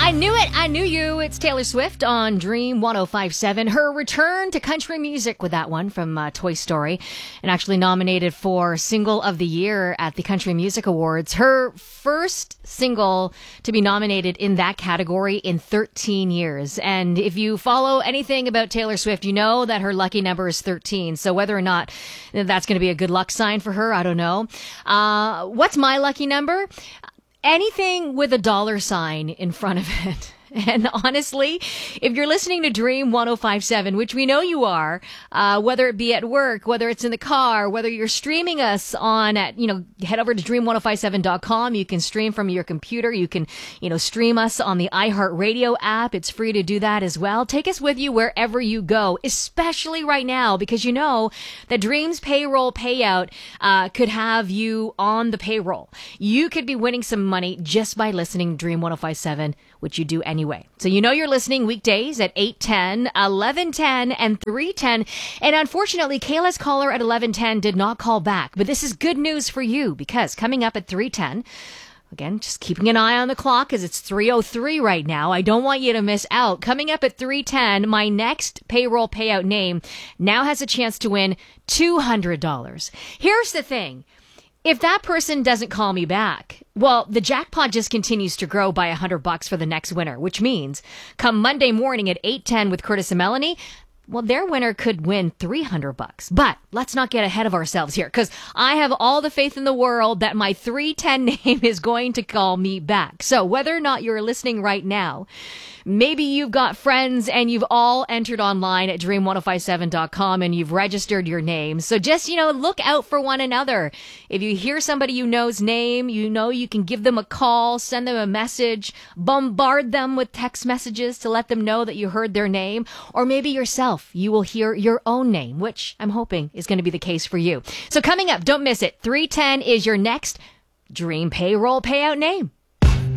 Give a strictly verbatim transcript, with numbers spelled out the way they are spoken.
I knew it. I knew you. It's Taylor Swift on Dream one oh five seven. Her return to country music with that one from uh, Toy Story, and actually nominated for Single of the Year at the Country Music Awards. Her first single to be nominated in that category in thirteen years. And if you follow anything about Taylor Swift, you know that her lucky number is thirteen. So whether or not that's going to be a good luck sign for her, I don't know. Uh, what's my lucky number? Anything with a dollar sign in front of it. And honestly, if you're listening to Dream one oh five seven, which we know you are, uh, whether it be at work, whether it's in the car, whether you're streaming us on at, you know, head over to dream one oh five seven dot com. You can stream from your computer. You can, you know, stream us on the iHeartRadio app. It's free to do that as well. Take us with you wherever you go, especially right now, because you know that Dream's payroll payout, uh, could have you on the payroll. You could be winning some money just by listening to Dream one oh five seven, which you do anyway. Anyway, so you know you're listening weekdays at eight ten, eleven ten, and three ten. And unfortunately, Kayla's caller at eleven ten did not call back. But this is good news for you, because coming up at three ten, again, just keeping an eye on the clock because it's three oh three right now. I don't want you to miss out. Coming up at three ten, my next payroll payout name now has a chance to win two hundred dollars. Here's the thing. If that person doesn't call me back, well, the jackpot just continues to grow by a hundred bucks for the next winner, which means come Monday morning at eight ten with Curtis and Melanie, well, their winner could win three hundred bucks. But let's not get ahead of ourselves here, because I have all the faith in the world that my three ten name is going to call me back. So whether or not you're listening right now, maybe you've got friends and you've all entered online at dream one oh five seven dot com and you've registered your name. So just, you know, look out for one another. If you hear somebody you know's name, you know you can give them a call, send them a message, bombard them with text messages to let them know that you heard their name. Or maybe yourself, you will hear your own name, which I'm hoping is going to be the case for you. So coming up, don't miss it. three ten is your next Dream payroll payout name.